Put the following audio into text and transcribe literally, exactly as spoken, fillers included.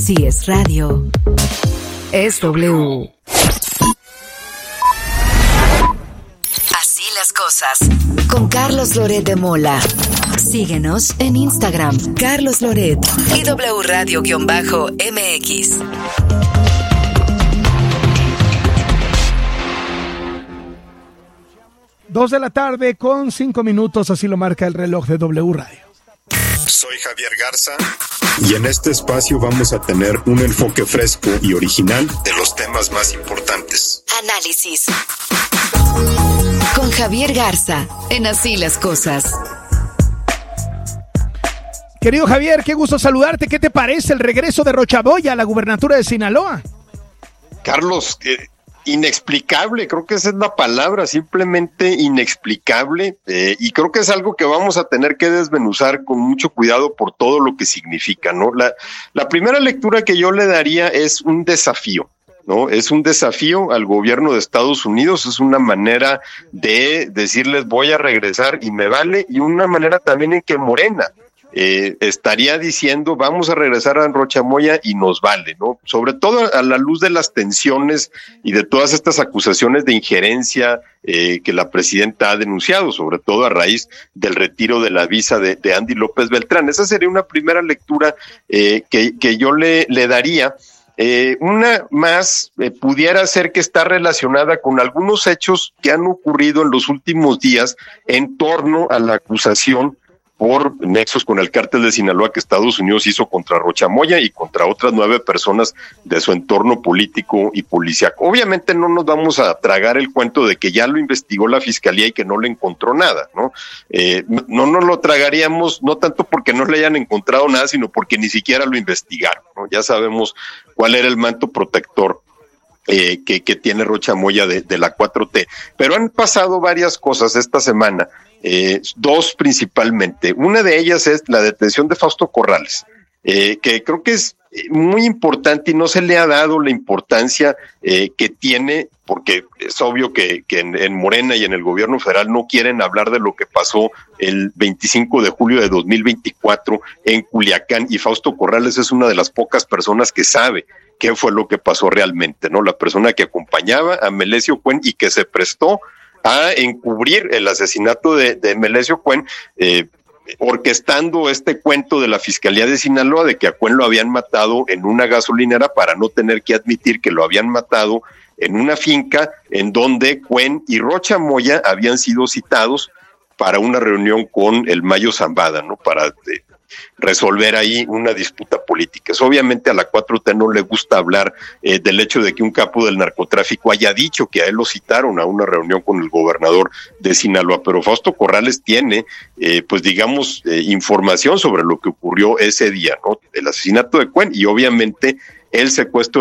Si es radio, es W. Así las cosas. Con Carlos Loret de Mola. Síguenos en Instagram, Carlos Loret y W Radio-M X. Dos de la tarde con cinco minutos, así lo marca el reloj de W Radio. Soy Javier Garza y en este espacio vamos a tener un enfoque fresco y original de los temas más importantes. Análisis. Con Javier Garza, en Así las Cosas. Querido Javier, qué gusto saludarte. ¿Qué te parece el regreso de Rocha Moya a la gubernatura de Sinaloa? Carlos, eh, inexplicable, creo que esa es la palabra, simplemente inexplicable, eh, y creo que es algo que vamos a tener que desmenuzar con mucho cuidado por todo lo que significa, ¿no? La, la primera lectura que yo le daría es un desafío, ¿no? Es un desafío al gobierno de Estados Unidos, es una manera de decirles voy a regresar y me vale, y una manera también en que Morena Eh, estaría diciendo vamos a regresar a Rocha Moya y nos vale, ¿no? Sobre todo a la luz de las tensiones y de todas estas acusaciones de injerencia eh, que la presidenta ha denunciado, sobre todo a raíz del retiro de la visa de, de Andy López Beltrán. Esa sería una primera lectura eh, que, que yo le, le daría. Eh, una más eh, pudiera ser que está relacionada con algunos hechos que han ocurrido en los últimos días en torno a la acusación por nexos con el cártel de Sinaloa que Estados Unidos hizo contra Rocha Moya y contra otras nueve personas de su entorno político y policíaco. Obviamente no nos vamos a tragar el cuento de que ya lo investigó la fiscalía y que no le encontró nada, ¿no? Eh, no nos lo tragaríamos, no tanto porque no le hayan encontrado nada, sino porque ni siquiera lo investigaron, ¿no? Ya sabemos cuál era el manto protector eh, que, que tiene Rocha Moya de, de la cuatro T. Pero han pasado varias cosas esta semana. Eh, dos principalmente. Una de ellas es la detención de Fausto Corrales, eh, que creo que es muy importante y no se le ha dado la importancia eh, que tiene, porque es obvio que, que en, en Morena y en el gobierno federal no quieren hablar de lo que pasó el veinticinco de julio de dos mil veinticuatro en Culiacán, y Fausto Corrales es una de las pocas personas que sabe qué fue lo que pasó realmente, ¿no? La persona que acompañaba a Melesio Cuen y que se prestó a encubrir el asesinato de, de Melesio Cuen, eh, orquestando este cuento de la Fiscalía de Sinaloa de que a Cuen lo habían matado en una gasolinera para no tener que admitir que lo habían matado en una finca en donde Cuen y Rocha Moya habían sido citados para una reunión con el Mayo Zambada, ¿no? Para eh, resolver ahí una disputa política. Eso, obviamente a la cuatro T no le gusta hablar eh, del hecho de que un capo del narcotráfico haya dicho que a él lo citaron a una reunión con el gobernador de Sinaloa, pero Fausto Corrales tiene, eh, pues digamos, eh, información sobre lo que ocurrió ese día, ¿no? El asesinato de Cuen y obviamente el secuestro